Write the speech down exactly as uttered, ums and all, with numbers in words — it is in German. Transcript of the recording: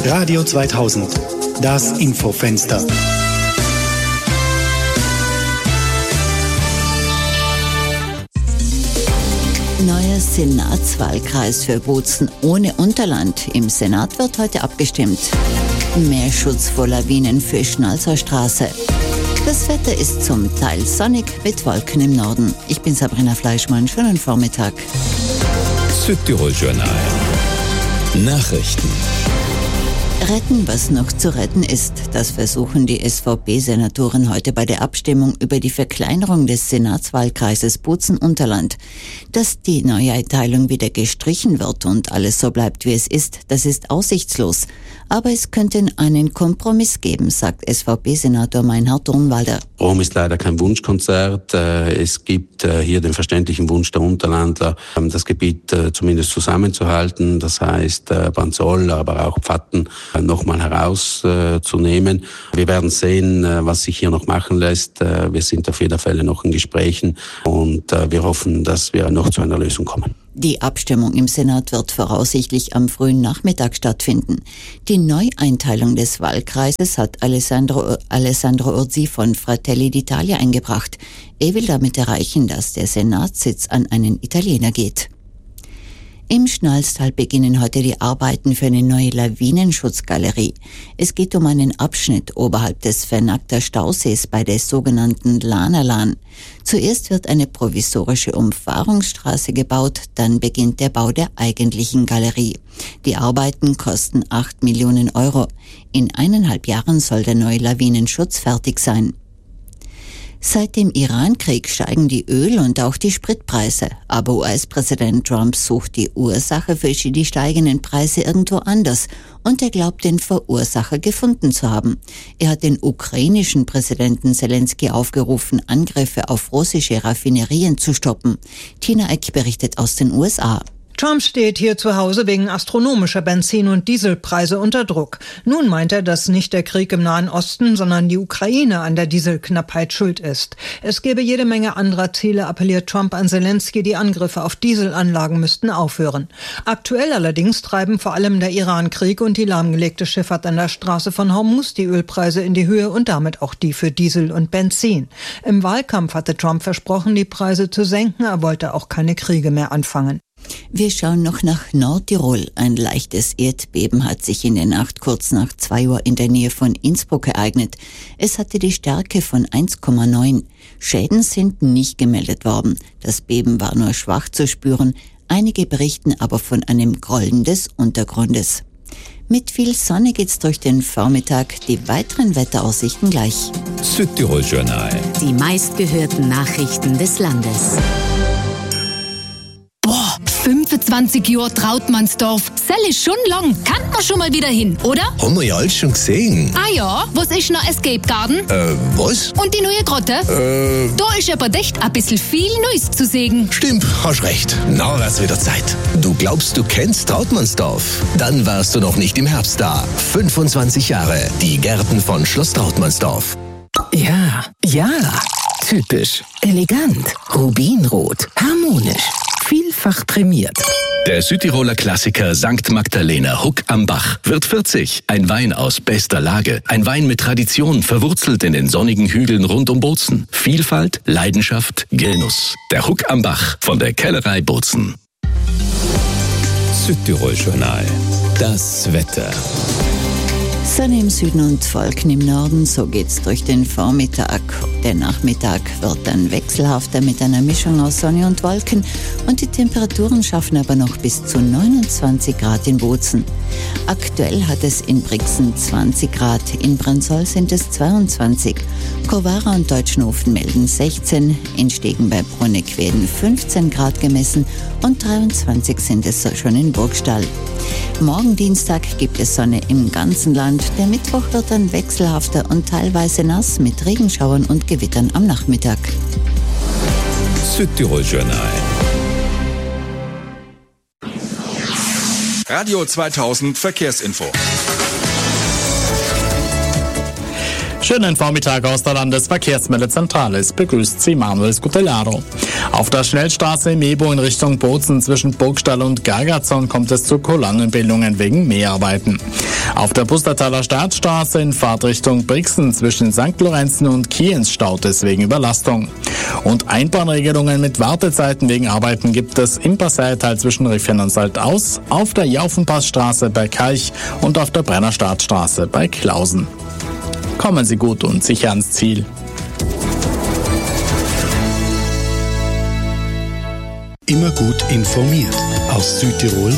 Radio zweitausend, das Infofenster. Neuer Senatswahlkreis für Bozen ohne Unterland. Im Senat wird heute abgestimmt. Mehr Schutz vor Lawinen für Schnalzer Straße. Das Wetter ist zum Teil sonnig mit Wolken im Norden. Ich bin Sabrina Fleischmann. Schönen Vormittag. Südtirol-Journal. Nachrichten. Retten, was noch zu retten ist. Das versuchen die S V P-Senatoren heute bei der Abstimmung über die Verkleinerung des Senatswahlkreises Bozen-Unterland. Dass die Neueinteilung wieder gestrichen wird und alles so bleibt, wie es ist, das ist aussichtslos. Aber es könnte einen Kompromiss geben, sagt S V P-Senator Meinhard Dornwalder. Rom ist leider kein Wunschkonzert. Es gibt hier den verständlichen Wunsch der Unterlandler, das Gebiet zumindest zusammenzuhalten. Das heißt, Banzoll, aber auch Pfatten nochmal herauszunehmen. Wir werden sehen, was sich hier noch machen lässt. Wir sind auf jeden Fall noch in Gesprächen und wir hoffen, dass wir noch zu einer Lösung kommen. Die Abstimmung im Senat wird voraussichtlich am frühen Nachmittag stattfinden. Die Neueinteilung des Wahlkreises hat Alessandro, Alessandro Urzi von Fratelli d'Italia eingebracht. Er will damit erreichen, dass der Senatssitz an einen Italiener geht. Im Schnalztal beginnen heute die Arbeiten für eine neue Lawinenschutzgalerie. Es geht um einen Abschnitt oberhalb des Vernagter Stausees bei der sogenannten Lanalan. Zuerst wird eine provisorische Umfahrungsstraße gebaut, dann beginnt der Bau der eigentlichen Galerie. Die Arbeiten kosten acht Millionen Euro. In eineinhalb Jahren soll der neue Lawinenschutz fertig sein. Seit dem Iran-Krieg steigen die Öl- und auch die Spritpreise. Aber U S-Präsident Trump sucht die Ursache für die steigenden Preise irgendwo anders. Und er glaubt, den Verursacher gefunden zu haben. Er hat den ukrainischen Präsidenten Zelensky aufgerufen, Angriffe auf russische Raffinerien zu stoppen. Tina Eck berichtet aus den U S A. Trump steht hier zu Hause wegen astronomischer Benzin- und Dieselpreise unter Druck. Nun meint er, dass nicht der Krieg im Nahen Osten, sondern die Ukraine an der Dieselknappheit schuld ist. Es gäbe jede Menge anderer Ziele, appelliert Trump an Zelensky, die Angriffe auf Dieselanlagen müssten aufhören. Aktuell allerdings treiben vor allem der Iran-Krieg und die lahmgelegte Schifffahrt an der Straße von Hormuz die Ölpreise in die Höhe und damit auch die für Diesel und Benzin. Im Wahlkampf hatte Trump versprochen, die Preise zu senken, er wollte auch keine Kriege mehr anfangen. Wir schauen noch nach Nordtirol. Ein leichtes Erdbeben hat sich in der Nacht kurz nach zwei Uhr in der Nähe von Innsbruck ereignet. Es hatte die Stärke von eins Komma neun. Schäden sind nicht gemeldet worden. Das Beben war nur schwach zu spüren. Einige berichten aber von einem Grollen des Untergrundes. Mit viel Sonne geht's durch den Vormittag. Die weiteren Wetteraussichten gleich. Südtirol-Journal. Die meistgehörten Nachrichten des Landes. Boah, fünfundzwanzig Jahre Trautmannsdorf. Sell ist schon lang. Kann man schon mal wieder hin, oder? Haben wir ja alles schon gesehen. Ah ja, was ist noch Escape Garden? Äh, was? Und die neue Grotte? Äh... Da ist aber echt ein bisschen viel Neues zu sehen. Stimmt, hast recht. Na, wär's wieder Zeit. Du glaubst, du kennst Trautmannsdorf? Dann warst du noch nicht im Herbst da. fünfundzwanzig Jahre. Die Gärten von Schloss Trautmannsdorf. Ja, ja. Typisch. Elegant. Rubinrot. Harmonisch. Vielfach prämiert. Der Südtiroler Klassiker Sankt Magdalena Huck am Bach wird vierzig. Ein Wein aus bester Lage. Ein Wein mit Tradition, verwurzelt in den sonnigen Hügeln rund um Bozen. Vielfalt, Leidenschaft, Genuss. Der Huck am Bach von der Kellerei Bozen. Südtirol-Journal. Das Wetter. Sonne im Süden und Wolken im Norden, so geht's durch den Vormittag. Der Nachmittag wird dann wechselhafter mit einer Mischung aus Sonne und Wolken und die Temperaturen schaffen aber noch bis zu neunundzwanzig Grad in Bozen. Aktuell hat es in Brixen zwanzig Grad, in Branzoll sind es zweiundzwanzig. Kowara und Deutschenhofen melden sechzehn, in Stegen bei Bruneck werden fünfzehn Grad gemessen und dreiundzwanzig sind es schon in Burgstall. Morgen Dienstag gibt es Sonne im ganzen Land. Der Mittwoch wird dann wechselhafter und teilweise nass mit Regenschauern und Gewittern am Nachmittag. Südtirol-Journal. Radio zweitausend Verkehrsinfo. Schönen Vormittag aus der Landesverkehrsmeldezentrale. Es begrüßt Sie Manuel Scutellaro. Auf der Schnellstraße im Ebo in Richtung Bozen zwischen Burgstall und Gargazon kommt es zu Kolonnenbildungen wegen Mäharbeiten. Auf der Pustertaler Staatsstraße in Fahrtrichtung Brixen zwischen Sankt Lorenzen und Kienz staut es wegen Überlastung. Und Einbahnregelungen mit Wartezeiten wegen Arbeiten gibt es im Passierteil zwischen Riffchen und Saltaus, auf der Jaufenpassstraße bei Kalch und auf der Brennerstadtstraße bei Klausen. Kommen Sie gut und sicher ans Ziel. Immer gut informiert. Aus Südtirol